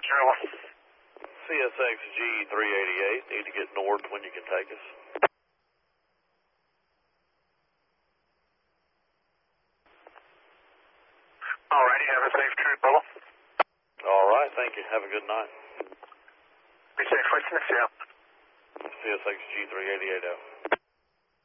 CSXG 388, need to get north when you can take us. Alrighty, have a safe trip, Bubba. All right, thank you. Have a good night. Be safe, listening to you. CSXG 388 out.